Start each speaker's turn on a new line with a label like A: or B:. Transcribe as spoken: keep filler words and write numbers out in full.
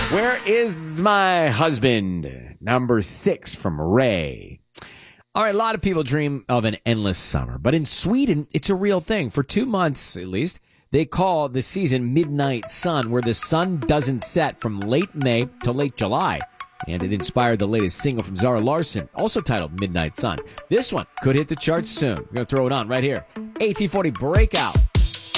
A: Where is my husband? Number six from Ray. All right, a lot of people dream of an endless summer, but in Sweden, it's a real thing. For two months, at least, they call the season Midnight Sun, where the sun doesn't set from late May to late July. And it inspired the latest single from Zara Larsson, also titled Midnight Sun. This one could hit the charts soon. We're going to throw it on right here. A T forty Breakout.